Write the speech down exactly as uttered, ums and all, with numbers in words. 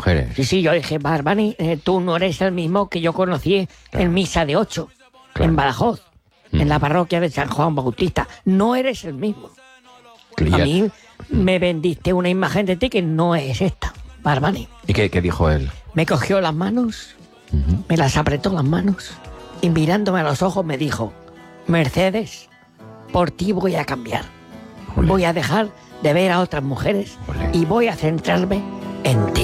mujeres. Sí, sí, yo dije, Barbani, eh, tú no eres el mismo que yo conocí Claro. en Misa de Ocho, Claro. en Badajoz, Mm. en la parroquia de San Juan Bautista. No eres el mismo. Y A ya- mí me vendiste una imagen de ti que no es esta, Barbani. ¿Y qué, qué dijo él? Me cogió las manos, Ujú. me las apretó las manos y mirándome a los ojos me dijo, Mercedes, por ti voy a cambiar. Ole. Voy a dejar de ver a otras mujeres Ole. y voy a centrarme en ti.